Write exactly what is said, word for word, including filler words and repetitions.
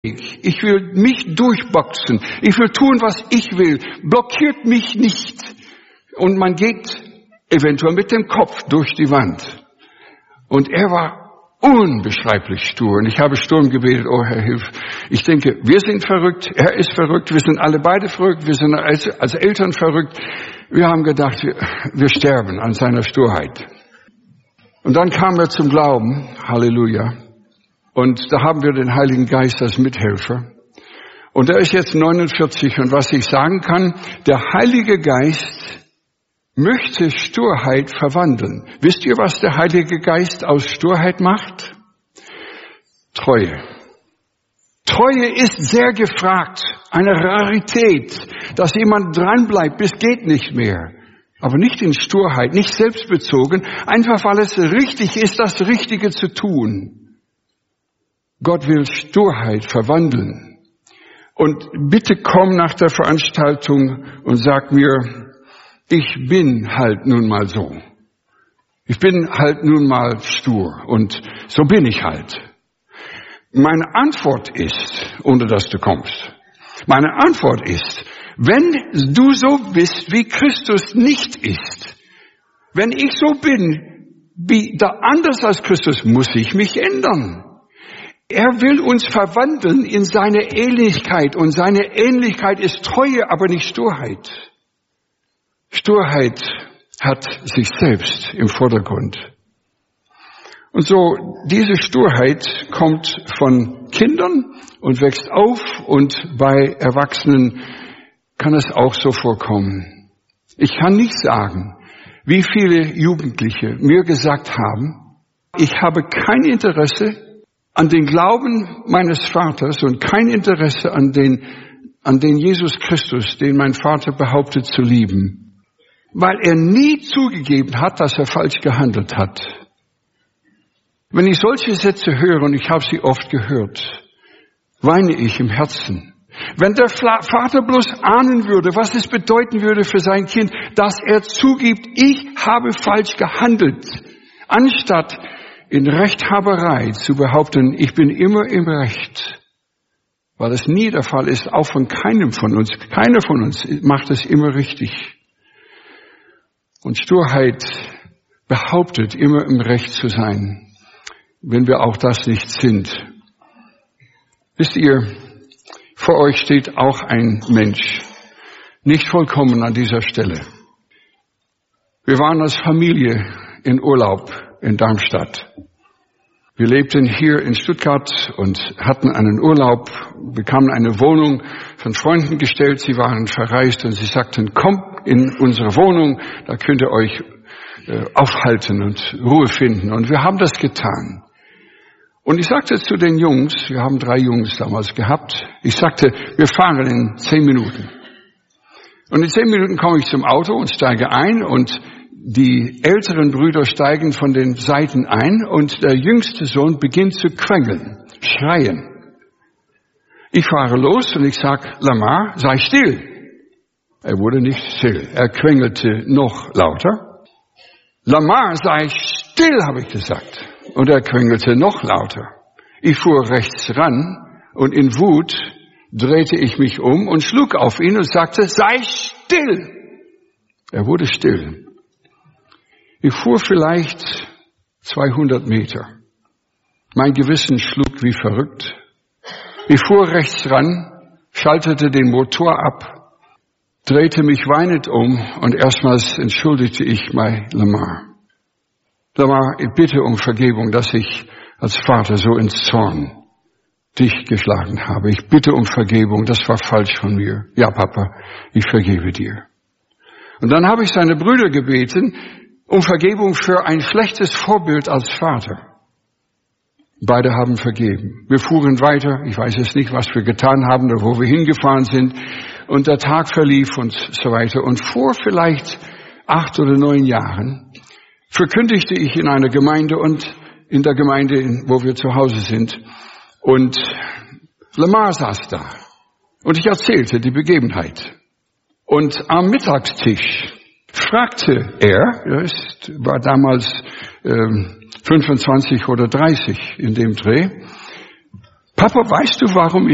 Ich will mich durchboxen. Ich will tun, was ich will. Blockiert mich nicht. Und man geht eventuell mit dem Kopf durch die Wand. Und er war unbeschreiblich stur. Und ich habe Sturm gebetet, oh Herr, hilf. Ich denke, wir sind verrückt, er ist verrückt, wir sind alle beide verrückt, wir sind als, als Eltern verrückt. Wir haben gedacht, wir, wir sterben an seiner Sturheit. Und dann kam er zum Glauben, Halleluja. Und da haben wir den Heiligen Geist als Mithelfer. Und er ist jetzt neunundvierzig. Und was ich sagen kann, der Heilige Geist möchte Sturheit verwandeln. Wisst ihr, was der Heilige Geist aus Sturheit macht? Treue. Treue ist sehr gefragt. Eine Rarität, dass jemand dranbleibt, bis geht nicht mehr. Aber nicht in Sturheit, nicht selbstbezogen, einfach weil es richtig ist, das Richtige zu tun. Gott will Sturheit verwandeln. Und bitte komm nach der Veranstaltung und sag mir, ich bin halt nun mal so. Ich bin halt nun mal stur und so bin ich halt. Meine Antwort ist, ohne dass du kommst, meine Antwort ist, wenn du so bist, wie Christus nicht ist, wenn ich so bin, wie da anders als Christus, muss ich mich ändern. Er will uns verwandeln in seine Ähnlichkeit und seine Ähnlichkeit ist Treue, aber nicht Sturheit. Sturheit hat sich selbst im Vordergrund. Und so, diese Sturheit kommt von Kindern und wächst auf und bei Erwachsenen kann es auch so vorkommen. Ich kann nicht sagen, wie viele Jugendliche mir gesagt haben, ich habe kein Interesse an den Glauben meines Vaters und kein Interesse an den, an den Jesus Christus, den mein Vater behauptet zu lieben. Weil er nie zugegeben hat, dass er falsch gehandelt hat. Wenn ich solche Sätze höre, und ich habe sie oft gehört, weine ich im Herzen. Wenn der Vater bloß ahnen würde, was es bedeuten würde für sein Kind, dass er zugibt, ich habe falsch gehandelt, anstatt in Rechthaberei zu behaupten, ich bin immer im Recht, weil es nie der Fall ist, auch von keinem von uns. Keiner von uns macht es immer richtig. Und Sturheit behauptet, immer im Recht zu sein, wenn wir auch das nicht sind. Wisst ihr, vor euch steht auch ein Mensch, nicht vollkommen an dieser Stelle. Wir waren als Familie in Urlaub in Darmstadt. Wir lebten hier in Stuttgart und hatten einen Urlaub, bekamen eine Wohnung von Freunden gestellt. Sie waren verreist und sie sagten, kommt in unsere Wohnung, da könnt ihr euch äh, aufhalten und Ruhe finden. Und wir haben das getan. Und ich sagte zu den Jungs, wir haben drei Jungs damals gehabt, ich sagte, wir fahren in zehn Minuten. Und in zehn Minuten komme ich zum Auto und steige ein und die älteren Brüder steigen von den Seiten ein und der jüngste Sohn beginnt zu quengeln, schreien. Ich fahre los und ich sag, Lamar, sei still. Er wurde nicht still. Er quengelte noch lauter. Lamar, sei still, habe ich gesagt. Und er quengelte noch lauter. Ich fuhr rechts ran und in Wut drehte ich mich um und schlug auf ihn und sagte, sei still. Er wurde still. Ich fuhr vielleicht zweihundert Meter. Mein Gewissen schlug wie verrückt. Ich fuhr rechts ran, schaltete den Motor ab, drehte mich weinend um und erstmals entschuldigte ich mein Lamar. Lamar, ich bitte um Vergebung, dass ich als Vater so ins Zorn dich geschlagen habe. Ich bitte um Vergebung, das war falsch von mir. Ja, Papa, ich vergebe dir. Und dann habe ich seine Brüder gebeten, um Vergebung für ein schlechtes Vorbild als Vater. Beide haben vergeben. Wir fuhren weiter. Ich weiß jetzt nicht, was wir getan haben oder wo wir hingefahren sind. Und der Tag verlief und so weiter. Und vor vielleicht acht oder neun Jahren verkündigte ich in einer Gemeinde und in der Gemeinde, wo wir zu Hause sind. Und Lamar saß da. Und ich erzählte die Begebenheit. Und am Mittagstisch fragte er, er ist, war damals ähm, fünfundzwanzig oder dreißig in dem Dreh, Papa, weißt du, warum ich